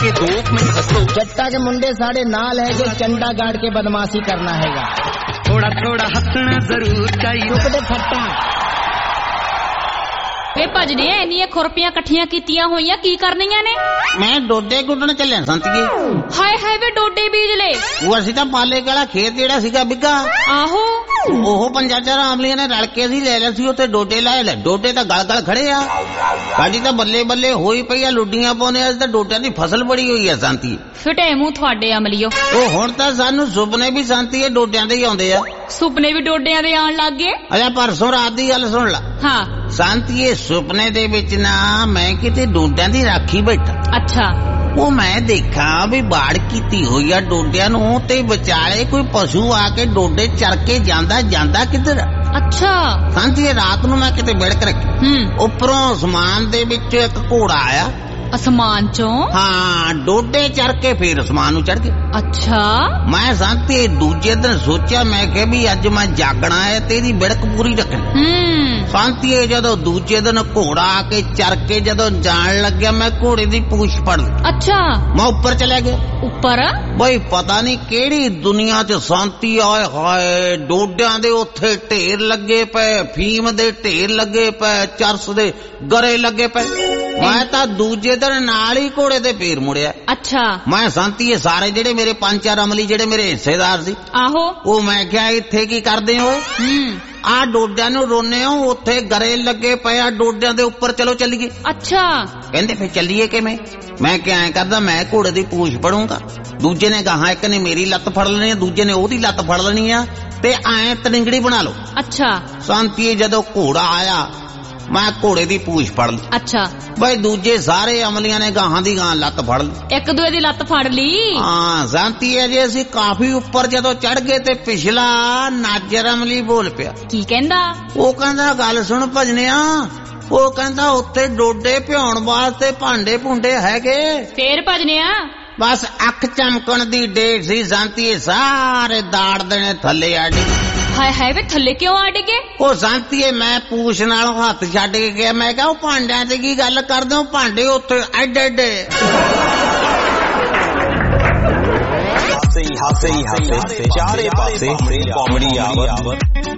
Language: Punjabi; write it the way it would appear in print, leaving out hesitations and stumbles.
के 2 मिनट हंसो। जट्टा के मुंडे साढ़े नाल है जो चंडा गाड़ के बदमाशी करना हैगा। थोड़ा थोड़ा हंसना जरूर चाहिए। फट्टा वे भजने इन्नियां खुरपियां कट्ठियां कीतियां होईयां की करनियां ने? मैं डोडे गुड्डण ਚੱਲਿਆ ਸੰਤਗੀ। हाय हाय वे डोडे बीज ले। ਉਹ ਅਸੀਂ ਤਾਂ ਪਾਲੇ ਵਾਲਾ ਖੇਤ ਜਿਹੜਾ ਸੀਗਾ ਬਿੱਗਾ आहो ਉਹ ਪੰਜਾਂ ਆਮਲੀਆਂ ਨੇ ਰਲ ਕੇ ਅਸੀਂ ਲੈ ਲਿਆ ਸੀ ਉੱਥੇ ਡੋਡੇ ਲਾਏ ਲੈ। ਡੋਡੇ ਤਾਂ ਗਲ ਖੜੇ ਆ। ਸਾਡੀ ਤਾਂ ਬੱਲੇ ਬੱਲੇ ਹੋਈ ਪਈ ਆ ਲੁੱਡੀਆਂ ਪਾਉਣੇ। ਅੱਜ ਤਾਂ ਡੋਡਿਆਂ ਦੀ ਫਸਲ ਬੜੀ ਹੋਈ ਆ ਸੰਤੀ। ਫਿਟੇ ਮੂੰਹ ਤੁਹਾਡੇ ਅਮਲੀਓ। ਉਹ ਹੁਣ ਤਾਂ ਸਾਨੂੰ ਸੁਪਨੇ ਵੀ ਸੰਤੀ ਇਹ ਡੋਡਿਆਂ ਦੇ ਹੀ ਆਉਂਦੇ ਆ। ਸੁਪਨੇ ਵੀ ਡੋਡਿਆਂ ਦੇ ਆਉਣ ਲੱਗ ਗਏ। ਅਜਾ ਪਰਸੋਂ ਰਾਤ ਦੀ ਗੱਲ ਸੁਣ ਲਾ। ਹਾਂ ਸੰਤੀਏ ਸੁਪਨੇ ਦੇ ਵਿੱਚ ਨਾ ਮੈਂ ਕਿਤੇ ਡੋਡਿਆਂ ਦੀ ਰਾਖੀ ਬੈਠਾ। ਅੱਛਾ ਉਹ ਮੈਂ ਦੇਖਾਂ ਵੀ ਬਾੜ ਕੀਤੀ ਹੋਈ ਆ ਡੋਡਿਆਂ ਨੂੰ ਤੇ ਵਿਚਾਲੇ ਕੋਈ ਪਸ਼ੂ ਆ ਕੇ ਡੋਡੇ ਚਰ ਕੇ ਜਾਂਦਾ ਕਿੱਧਰ? ਅੱਛਾ ਸੰਤੀਏ ਰਾਤ ਨੂੰ ਮੈਂ ਕਿਤੇ ਬਿੜਕ ਰੱਖੀ। ਉੱਪਰੋਂ ਅਸਮਾਨ ਦੇ ਵਿੱਚ ਇੱਕ ਘੋੜਾ ਆਇਆ। ਅਸਮਾਨ ਚੋਂ? ਹਾਂ ਡੋਡੇ ਚਰ ਕੇ ਫੇਰ ਅਸਮਾਨ ਨੂੰ ਚੜ ਗਿਆ। ਅੱਛਾ ਮੈਂ ਸੰਤੀ ਦੂਜੇ ਦਿਨ ਸੋਚਿਆ ਮੈਂ ਕਿਹਾ ਵੀ ਅੱਜ ਮੈਂ ਜਾਗਣਾ ਹੈ ਤੇ ਇਹਦੀ ਬਿੜਕ ਪੂਰੀ ਰੱਖਣੀ। ਸੰਤੀਏ ਜਦੋਂ ਦੂਜੇ ਦਿਨ ਘੋੜਾ ਆ ਕੇ ਚਰ ਕੇ ਜਦੋਂ ਜਾਣ ਲੱਗਿਆ ਮੈਂ ਘੋੜੇ ਦੀ ਪੂਛ ਫੜ ਲਈ। ਅੱਛਾ ਮੈਂ ਉੱਪਰ ਚਲਾ ਗਿਆ। ਉੱਪਰ? ਬਈ ਪਤਾ ਨਹੀਂ ਕਿਹੜੀ ਦੁਨੀਆ 'ਚ ਸੰਤੀ ਆਏ ਹਾਏ ਡੋਡਿਆਂ ਦੇ ਉੱਥੇ ਢੇਰ ਲੱਗੇ ਪਏ, ਫੀਮ ਦੇ ਢੇਰ ਲੱਗੇ ਪਏ, ਚਰਸ ਦੇ ਗਰੇ ਲੱਗੇ ਪਏ। ਮੈਂ ਤਾਂ ਦੂਜੇ ਦਿਨ ਨਾਲ ਹੀ ਘੋੜੇ ਤੇ ਫੇਰ ਮੁੜਿਆ। ਅੱਛਾ ਮੈਂ ਸੰਤੀਏ ਸਾਰੇ ਜਿਹੜੇ ਮੇਰੇ 5-4 ਅਮਲੀ ਜਿਹੜੇ ਮੇਰੇ ਹਿੱਸੇਦਾਰ ਸੀ ਆਹੋ ਉਹ ਮੈਂ ਕਿਹਾ ਇੱਥੇ ਕੀ ਕਰਦੇ ਹੋ? ਆ ਡੋਡਿਆਂ ਨੂੰ ਰੋਨੇ ਹੋ ਉੱਥੇ ਗਰੇ ਲੱਗੇ ਪਏ ਆ ਡੋਡਿਆਂ ਦੇ ਉੱਪਰ ਚਲੋ ਚੱਲੀਏ। ਅੱਛਾ ਕਹਿੰਦੇ ਫੇਰ ਚੱਲੀਏ ਕਿਵੇਂ? ਮੈਂ ਕਿਹਾ ਐਂ ਕਰਦਾ ਮੈਂ ਘੋੜੇ ਦੀ ਪੂਛ ਫੜੂੰਗਾ। ਦੂਜੇ ਨੇ ਕਹਾ ਇੱਕ ਨੇ ਮੇਰੀ ਲੱਤ ਫੜ ਲੈਣੀ ਆ ਦੂਜੇ ਨੇ ਉਹਦੀ ਲੱਤ ਫੜ ਲੈਣੀ ਆ ਤੇ ਐਂ ਤਰਿੰਗੜੀ ਬਣਾ ਲਓ। ਅੱਛਾ ਸੰਤੀਏ ਜਦੋਂ ਘੋੜਾ ਆਇਆ ਮੈਂ ਘੋੜੇ ਦੀ ਪੂਛ ਫੜ ਲਈ। ਅੱਛਾ ਬਈ ਦੂਜੇ ਸਾਰੇ ਅਮਲੀਆਂ ਨੇ ਗਾਹਾਂ ਦੀ ਗਾਂ ਲੱਤ ਫੜ ਲਈ। ਇੱਕ ਦੂਏ ਦੀ ਲੱਤ ਫੜ ਲਈ। ਹਾਂ ਸੰਤੀਏ ਜੇ ਅਸੀਂ ਕਾਫੀ ਉੱਪਰ ਜਦੋਂ ਚੜ ਗਏ ਤੇ ਪਿਛਲਾ ਨਾਜਰ ਅਮਲੀ ਬੋਲ ਪਿਆ। ਕੀ ਕਹਿੰਦਾ? ਉਹ ਕਹਿੰਦਾ ਗੱਲ ਸੁਣ ਭਜਨਿਆ। ਉਹ ਕਹਿੰਦਾ ਉੱਥੇ ਡੋਡੇ ਭਿਉਣ ਵਾਸਤੇ ਭਾਂਡੇ ਭੁੰਡੇ ਹੈਗੇ। ਫੇਰ ਭਜਨਿਆ? ਬਸ ਅੱਖ ਚਮਕਣ ਦੀ ਡੇਟ ਸੀ ਸੰਤੀਏ ਸਾਰੇ ਦਾੜ ਦੇਣੇ ਥੱਲੇ ਆ ਡਿੱਗੇ। ਹਾਏ ਹਾਏ ਵੇ ਥੱਲੇ ਕਿਉਂ ਆ ਡਿੱਗੇ? ਉਹ ਸੰਤੀਏ ਮੈਂ ਪੂਛ ਨਾਲ ਹੱਥ ਛੱਡ ਕੇ ਗਿਆ। ਮੈਂ ਕਿਹਾ ਉਹ ਭਾਂਡਿਆਂ ਤੇ ਕੀ ਗੱਲ ਕਰਦੇ ਹੋ? ਭਾਂਡੇ ਉੱਥੇ ਐਡੇ ਐਡੇ। ਹਾਸੇ ਚਾਰੇ ਪਾਸੇ ਕਾਮੇਡੀ ਆਵਰ।